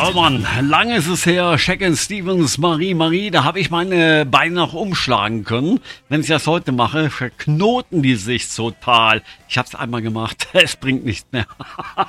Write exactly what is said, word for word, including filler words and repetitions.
Oh Mann, lange ist es her, Shakin' Stevens, Marie, Marie, da habe ich meine Beine noch umschlagen können. Wenn ich das heute mache, verknoten die sich total. Ich habe es einmal gemacht, es bringt nichts mehr.